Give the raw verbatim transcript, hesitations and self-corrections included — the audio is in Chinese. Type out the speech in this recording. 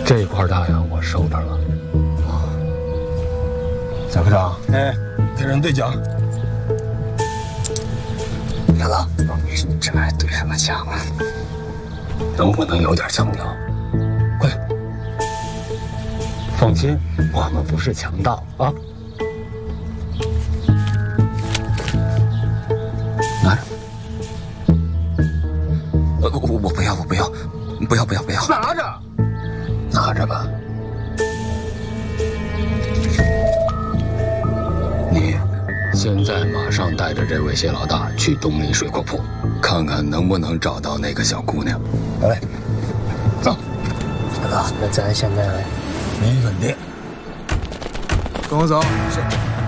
这块大洋我收着了。啊，贾科长， 哎，给人对讲。 大哥，这还对什么讲啊？能不能有点腔调？快！放心，我们不是强盗啊。拿着。 呃，我我不要，我不要，不要不要不要， 拿着， 拿着吧。你现在马上带着这位谢老大去东丽水果铺，看看能不能找到那个小姑娘。 好嘞，走。 大哥，那咱现在没问题，跟我走。 是。